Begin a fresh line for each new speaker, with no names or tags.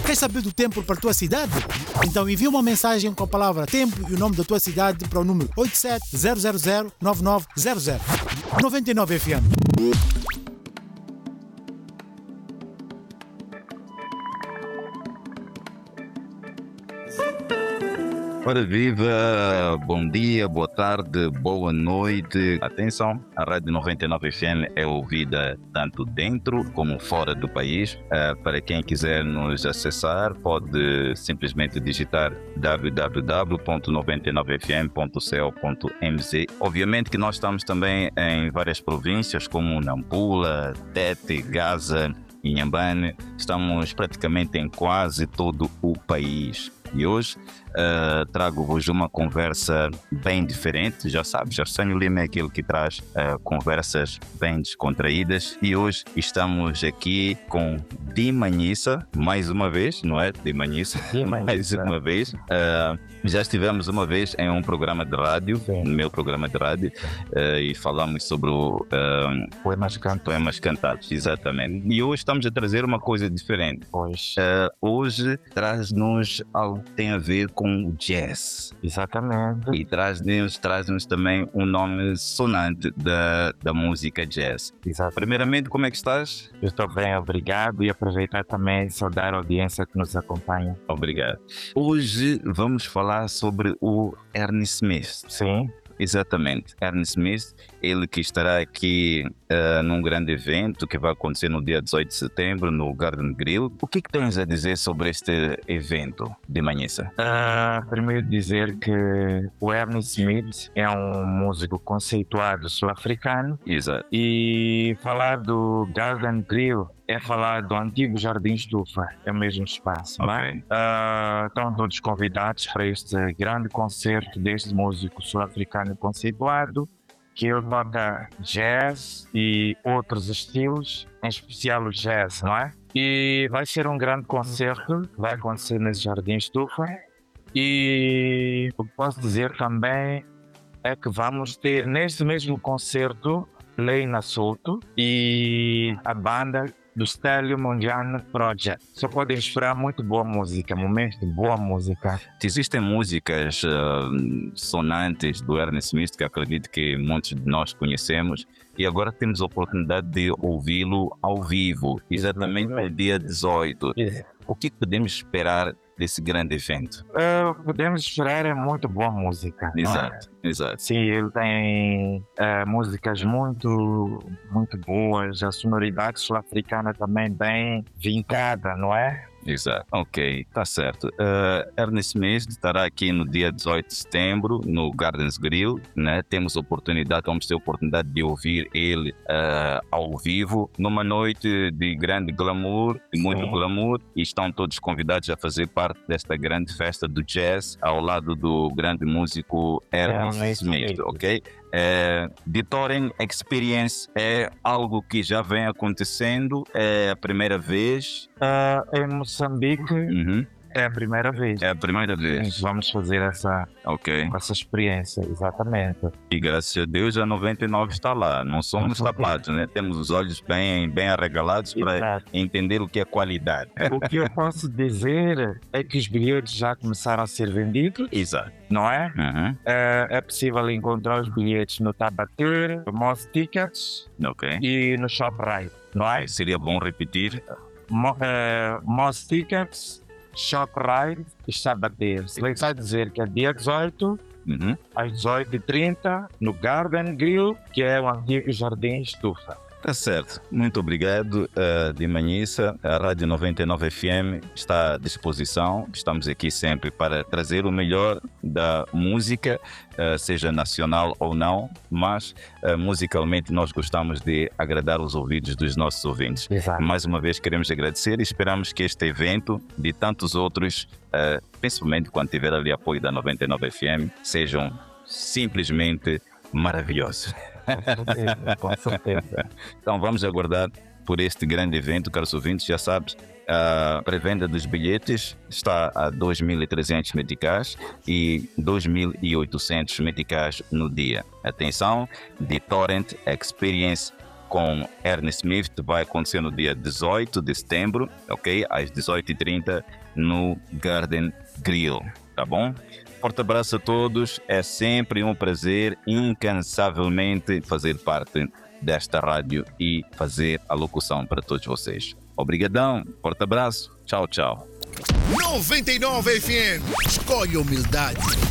Queres saber do tempo para a tua cidade? Então envia uma mensagem com a palavra tempo e o nome da tua cidade para o número 87-000-9900. 99 FM.
Ora viva, bom dia, boa tarde, boa noite. Atenção, a Rádio 99 FM é ouvida tanto dentro como fora do país. Para quem quiser nos acessar, pode simplesmente digitar www.99fm.co.mz. Obviamente que nós estamos também em várias províncias como Nampula, Tete, Gaza, Inhambane. Estamos praticamente em quase todo o país. E hoje trago-vos uma conversa bem diferente. Já sabes, Arsenio Lima é aquele que traz conversas bem descontraídas. E hoje estamos aqui com Dimanhissa, mais uma vez, não é? Dimanissa, mais uma vez. Já estivemos uma vez em um programa de rádio, sim, no meu programa de rádio, e falamos sobre o poemas cantados, exatamente. E hoje estamos a trazer uma coisa diferente. Hoje traz-nos algo que tem a ver com o jazz.
Exatamente.
E traz-nos também um nome sonante da música jazz.
Exato.
Primeiramente, como é que estás?
Eu estou bem, obrigado. E aproveitar também e saudar a audiência que nos acompanha.
Obrigado. Hoje vamos falar sobre o Ernie Smith.
Sim.
Exatamente, Ernie Smith, ele que estará aqui num grande evento que vai acontecer no dia 18 de setembro no Garden Grill. O que tens a dizer sobre este evento, Dimanissa?
Primeiro dizer que o Ernie Smith é um músico conceituado sul-africano.
Exato.
E falar do Garden Grill é falar do antigo Jardim Estufa, é o mesmo espaço.
Okay.
Estão todos convidados para este grande concerto deste músico sul-africano conceituado, que ele toca jazz e outros estilos, em especial o jazz, não é? E vai ser um grande concerto, vai acontecer nesse Jardim Estufa. E o que posso dizer também é que vamos ter neste mesmo concerto Leina Souto e a banda do Stélio Mondiano Project. Só podem esperar muito boa música, momentos de boa música.
Existem músicas sonantes do Ernie Smith que acredito que muitos de nós conhecemos e agora temos a oportunidade de ouvi-lo ao vivo, exatamente no dia 18. O que podemos esperar desse grande evento?
Podemos esperar é muito boa música.
Exato, exato.
Sim, ele tem músicas muito boas, a sonoridade sul-africana também bem vincada, não é?
Exato, ok, tá certo. Ernie Smith estará aqui no dia 18 de setembro no Gardens Grill, né? Vamos ter a oportunidade de ouvir ele ao vivo numa noite de grande glamour, de muito glamour, e estão todos convidados a fazer parte desta grande festa do jazz ao lado do grande músico Ernie Smith, ok? The Touring Experience é algo que já vem acontecendo, é a primeira vez?
Em Moçambique, é a primeira vez.
É a primeira vez.
Vamos fazer essa experiência, exatamente.
E graças a Deus a 99 está lá, não somos tapados, né? Temos os olhos bem arregalados para entender o que é qualidade.
O que eu posso dizer é que os bilhetes já começaram a ser vendidos.
Exato.
Não é? É possível encontrar os bilhetes no Tabater, no Moss Tickets e no ShopRite, não é?
Seria bom repetir.
Moss Tickets, ShopRite e Tabater. Ele vai dizer que é dia 18, às 18h30, no Garden Grill, que é o antigo Jardim Estufa.
Tá certo. Muito obrigado, Dimanissa. A Rádio 99 FM está à disposição. Estamos aqui sempre para trazer o melhor da música, seja nacional ou não, mas musicalmente nós gostamos de agradar os ouvidos dos nossos ouvintes.
Exato.
Mais uma vez queremos agradecer e esperamos que este evento, de tantos outros, principalmente quando tiver ali apoio da 99 FM, sejam simplesmente maravilhosos.
Com certeza.
Então vamos aguardar por este grande evento, caros ouvintes. Já sabes, a pré-venda dos bilhetes está a 2.300 meticais e 2.800 meticais no dia. Atenção, The Torrent Experience com Ernest Smith vai acontecer no dia 18 de setembro, ok? Às 18h30 no Garden Grill, tá bom? Forte abraço a todos, é sempre um prazer incansavelmente fazer parte desta rádio e fazer a locução para todos vocês. Obrigadão, forte abraço, tchau, tchau.
99 FM, escolhe humildade.